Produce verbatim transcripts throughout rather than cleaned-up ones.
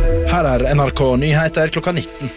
Her er N R K Nyheter klokka nitten.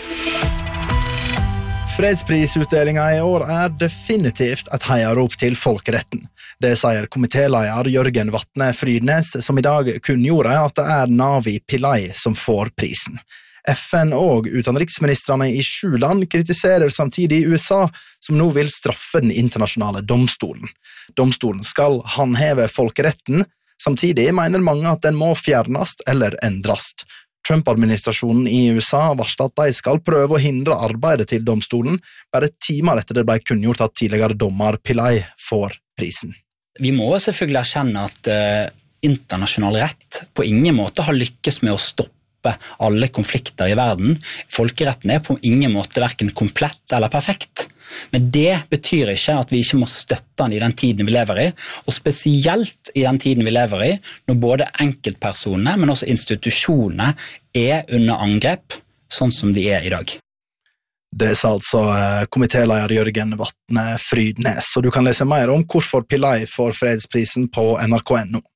Fredsprisutdelingen i år er definitivt et heiarop til folkeretten. Det sier komitéleder Jørgen Vatne Frydnes, som i dag kunngjorde at det er Navi Pillay som får prisen. F N og utenriksministrene i sju land kritiserer samtidig U S A, som nå vil straffe den internasjonale domstolen. Domstolen skal håndheve folkeretten, samtidig mener mange at den må fjernes eller endres. Trump-administrasjonen i U S A varslet at de skal prøve å hindre arbeidet til domstolen, bare timer etter det ble kunngjort at tidligere dommer Pillay får prisen. Vi må selvfølgelig erkjenne at uh, internasjonal rett på ingen måte har lykkes med å stoppe alle konflikter i verden. Folkeretten er på ingen måte hverken komplett eller perfekt. Men det betyr ikke at vi ikke må støtte den i den tiden vi lever i, og spesielt i den tiden vi lever i, når både enkeltpersoner, men også institusjoner er under angrep, sånn som de er i dag. Det sa altså komitéleder Jørgen Vatne Frydnes, og du kan lese mer om hvorfor Pillay får fredsprisen på N R K punktum N O.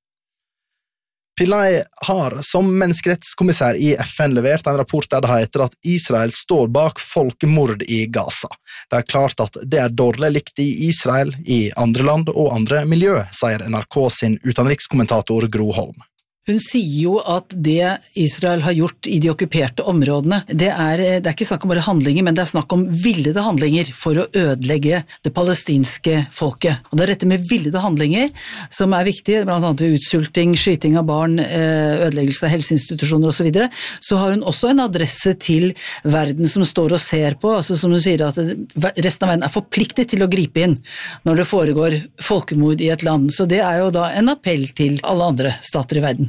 Pillay har som menneskerettskommissær i F N levert en rapport der det heter at Israel står bak folkemord i Gaza. Det er klart at det er dårlig likt i Israel, i andre land og andre miljø, sier N R K sin utenrikskommentator Gro Holm. Hun sier jo at det Israel har gjort i de okkuperte områdene, det er, det er ikke snakk om bare handlinger, men det er snakk om villede handlinger for å ødelegge det palestinske folket. Og det er dette med villede handlinger som er viktig, blant annet utsulting, skyting av barn, ødeleggelse av helseinstitusjoner og så videre. Så har hun også en adresse til verden som står og ser på, altså som hun sier at resten av verden er forpliktet til å gripe inn når det foregår folkemord i et land. Så det er jo da en appell til alle andre stater i verden.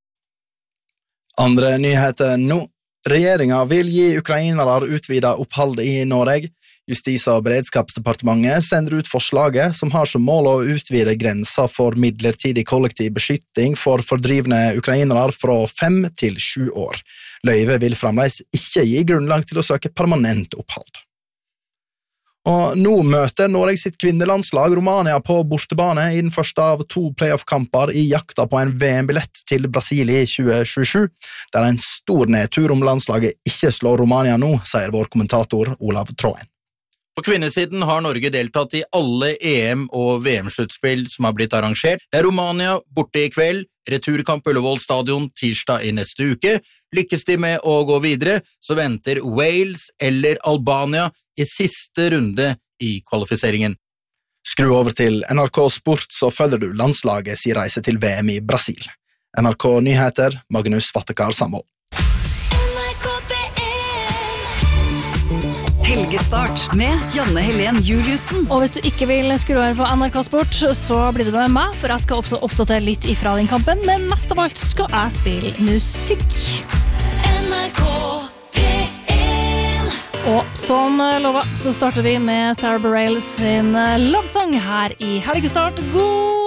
Andre nyheter nå. Regjeringen vil gi ukrainere utvidet opphold i Norge. Justis- og beredskapsdepartementet sender ut forslaget som har som mål å utvide grenser for midlertidig kollektiv beskytting for fordrivne ukrainere fra fem til sju år. Løyve vil fremdeles ikke gi grunnlag til å søke permanent opphold. Og nå møter Norge sitt kvinnelandslag Romania på bortebane i den første av to playoff-kamper i jakta på en V M-billett til Brasil i tjue tjuesju. Det er en stor nedtur om landslaget ikke slår Romania nå, sier vår kommentator Olav Tråen. På kvinnesiden har Norge deltatt i alle E M- og V M-sluttspill som har blitt arrangert. Det er Romania borte i kveld, returkamp Ullevål stadion tirsdag i neste uke. Lykkes de med å gå videre, så venter Wales eller Albania i siste runde i kvalifiseringen. Skru over til N R K Sport, så følger du landslaget sin reise til V M i Brasil. N R K Nyheter, Magnus Vattekar Samhold. Helgestart med Janne Helen Juliussen. Og hvis du ikke vil skru over på N R K Sport, så blir det med meg, for jeg skal også oppdatere litt ifra den kampen, men mest av alt skal jeg spille musikk. N R K P en. Og som lovet, så starter vi med Sarah Bareilles sin Love Song her i Helgestart. God